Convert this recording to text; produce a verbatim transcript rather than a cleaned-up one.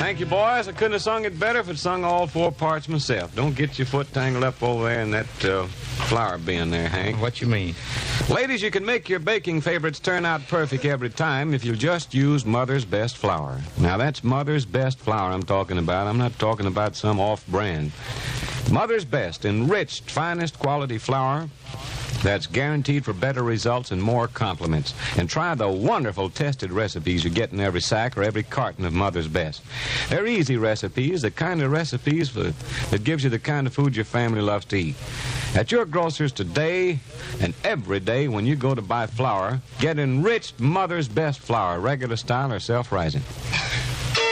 Thank you, boys. I couldn't have sung it better if I'd sung all four parts myself. Don't get your foot tangled up over there in that uh, flour bin there, Hank. What you mean? Ladies, you can make your baking favorites turn out perfect every time if you just use Mother's Best flour. Now, that's Mother's Best flour I'm talking about. I'm not talking about some off-brand. Mother's Best, enriched, finest quality flour that's guaranteed for better results and more compliments. And try the wonderful tested recipes you get in every sack or every carton of Mother's Best. They're easy recipes, the kind of recipes for, that gives you the kind of food your family loves to eat. At your grocer's today and every day when you go to buy flour, get enriched Mother's Best flour, regular style or self-rising.